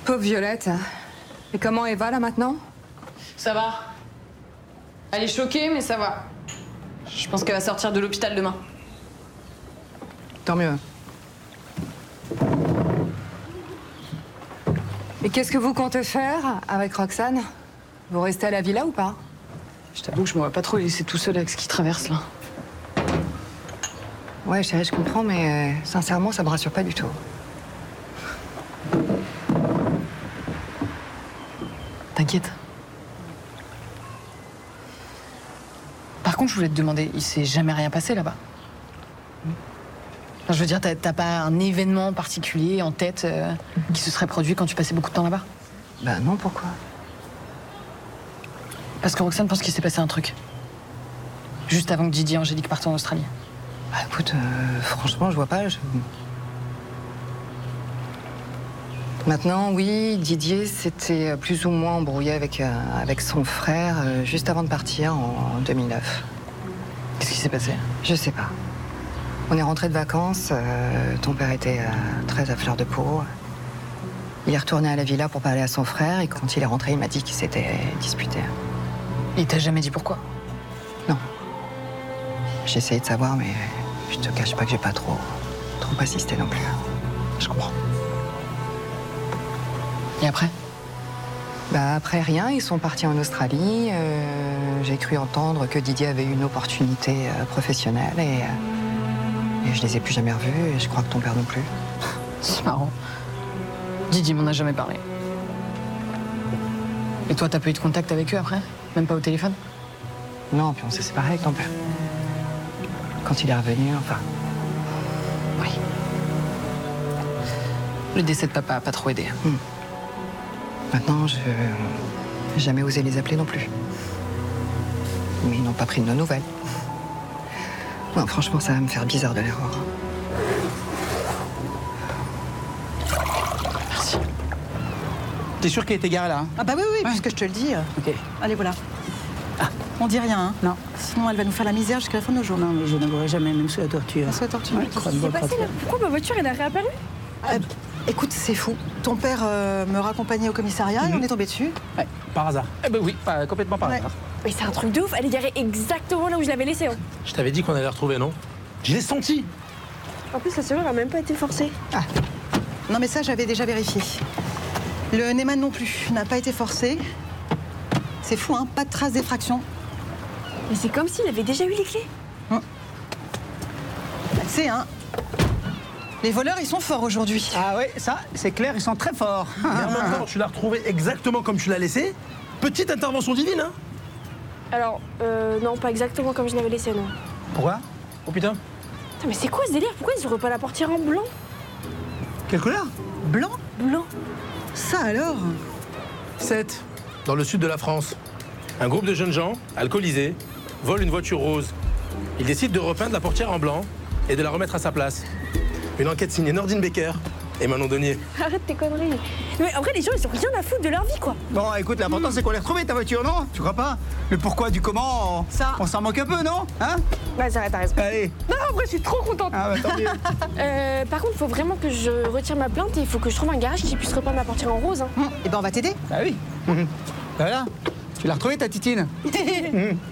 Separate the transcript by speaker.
Speaker 1: Pauvre Violette. Et comment elle va là maintenant?
Speaker 2: Ça va. Elle est choquée, mais ça va. Je pense qu'elle va sortir de l'hôpital demain.
Speaker 1: Tant mieux. Et qu'est-ce que vous comptez faire avec Roxane? Vous restez à la villa ou pas?
Speaker 2: Je t'avoue que je me vois pas trop laisser tout seul avec ce qui traverse là.
Speaker 1: Ouais, chérie, je comprends, mais sincèrement, ça me rassure pas du tout.
Speaker 2: T'inquiète. Par contre, je voulais te demander, il s'est jamais rien passé là-bas? Enfin, je veux dire, t'as pas un événement particulier en tête qui se serait produit quand tu passais beaucoup de temps là-bas?
Speaker 1: Bah non, pourquoi?
Speaker 2: Parce que Roxane pense qu'il s'est passé un truc. Juste avant que Didier et Angélique partent en Australie.
Speaker 1: Bah écoute, franchement, je vois pas. Maintenant, oui, Didier s'était plus ou moins embrouillé avec son frère juste avant de partir en 2009.
Speaker 2: Qu'est-ce qui s'est passé?
Speaker 1: Je sais pas. On est rentré de vacances, ton père était très à fleur de peau. Il est retourné à la villa pour parler à son frère et quand il est rentré, il m'a dit qu'il s'était disputé.
Speaker 2: Il t'a jamais dit pourquoi?
Speaker 1: Non. J'ai essayé de savoir, mais je te cache pas que j'ai pas trop assisté non plus.
Speaker 2: Je comprends. Et après?
Speaker 1: Bah après rien, ils sont partis en Australie. J'ai cru entendre que Didier avait eu une opportunité professionnelle et je les ai plus jamais revus et je crois que ton père non plus.
Speaker 2: C'est marrant. Didier m'en a jamais parlé. Et toi, t'as pas eu de contact avec eux après? Même pas au téléphone?
Speaker 1: Non, puis on s'est séparés avec ton père. Quand il est revenu, enfin...
Speaker 2: Oui. Le décès de papa a pas trop aidé.
Speaker 1: Maintenant, je n'ai jamais osé les appeler non plus. Mais ils n'ont pas pris de nos nouvelles. Non, franchement, ça va me faire bizarre de les revoir.
Speaker 2: Merci.
Speaker 3: T'es sûr qu'elle était garée là, hein?
Speaker 4: Ah bah oui, puisque je te le dis.
Speaker 3: Ok.
Speaker 4: Allez, voilà. Ah, on dit rien, hein?
Speaker 3: Non.
Speaker 4: Sinon, elle va nous faire la misère jusqu'à la fin de nos jours.
Speaker 3: Non, mais je n'avouerai jamais, même sous la torture.
Speaker 4: Sous la torture.
Speaker 3: Ouais,
Speaker 5: Qu'est-ce qui s'est passé là? Pourquoi ma voiture elle a réapparu?
Speaker 4: Écoute, c'est fou. Ton père me raccompagnait au commissariat et on est tombé dessus.
Speaker 3: Ouais, par hasard. Eh ben oui, complètement par
Speaker 4: Ouais.
Speaker 3: hasard.
Speaker 5: Mais c'est un truc de ouf, elle est garée exactement là où je l'avais laissée. Hein.
Speaker 6: Je t'avais dit qu'on allait la retrouver, non? Je l'ai senti.
Speaker 5: En plus la serrure a même pas été forcée.
Speaker 4: Ah. Non, mais ça, j'avais déjà vérifié. Le Neyman non plus n'a pas été forcé. C'est fou, hein? Pas de trace d'effraction.
Speaker 5: Mais c'est comme s'il avait déjà eu les clés.
Speaker 4: Bah, tu sais, hein? Les voleurs, ils sont forts aujourd'hui.
Speaker 3: Ah ouais, ça, c'est clair, ils sont très forts.
Speaker 6: Et en même temps, tu l'as retrouvée exactement comme tu l'as laissée. Petite intervention divine, hein?
Speaker 5: Alors, non, pas exactement comme je l'avais laissée, non.
Speaker 3: Pourquoi?
Speaker 6: Oh putain.
Speaker 5: Putain, mais c'est quoi ce délire? Pourquoi ils ouvrent pas la portière en blanc?
Speaker 3: Quelle couleur?
Speaker 4: Blanc?
Speaker 5: Blanc.
Speaker 4: Ça alors?
Speaker 6: 7. Dans le sud de la France. Un groupe de jeunes gens, alcoolisés, volent une voiture rose. Ils décident de repeindre la portière en blanc et de la remettre à sa place. Une enquête signée Nordine Becker et Manon Donnier.
Speaker 5: Arrête tes conneries. Mais en vrai, les gens, ils ont rien à foutre de leur vie, quoi.
Speaker 3: Bon, écoute, l'important c'est qu'on l'ait retrouvée ta voiture, non? Tu crois pas? Le pourquoi du comment,
Speaker 5: Ça.
Speaker 3: on s'en moque un peu, non? Hein?
Speaker 5: Ouais, ça t'as raison.
Speaker 3: Allez.
Speaker 5: Non, en vrai, je suis trop contente.
Speaker 3: Ah bah tant mieux.
Speaker 5: Par contre, il faut vraiment que je retire ma plainte et il faut que je trouve un garage qui puisse repeindre ma portière en rose. Hein.
Speaker 4: Eh ben, on va t'aider.
Speaker 3: Bah oui. Voilà. Tu l'as retrouvée ta titine?